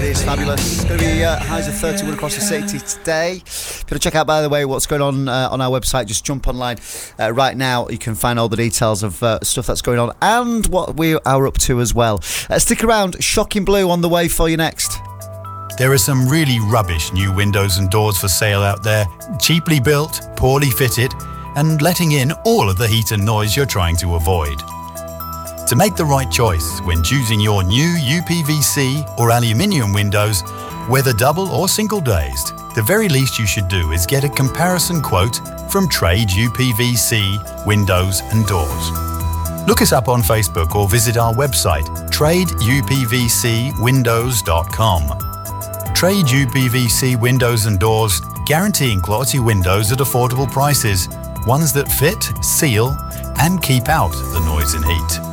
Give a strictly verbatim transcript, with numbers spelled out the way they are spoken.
is fabulous. It's going to be uh, highs of thirty-one across the city today. If you want to check out, by the way, what's going on uh, on our website, just jump online uh, right now. You can find all the details of uh, stuff that's going on and what we are up to as well. Uh, stick around. Shocking Blue on the way for you next. There are some really rubbish new windows and doors for sale out there, cheaply built, poorly fitted, and letting in all of the heat and noise you're trying to avoid. To make the right choice when choosing your new U P V C or aluminium windows, whether double or single glazed, the very least you should do is get a comparison quote from Trade U P V C Windows and Doors. Look us up on Facebook or visit our website, trade u p v c windows dot com. Trade U P V C Windows and Doors, guaranteeing quality windows at affordable prices, ones that fit, seal, and keep out the noise and heat.